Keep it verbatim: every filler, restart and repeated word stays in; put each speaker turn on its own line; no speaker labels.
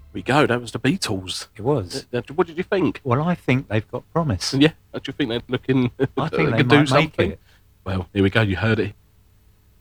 we go. That was the Beatles.
It was.
Uh, What did you think?
Well, I think they've got promise.
Yeah, do you think they're looking?
I think they
could
might
do
make
something.
it.
Well, here we go. You heard it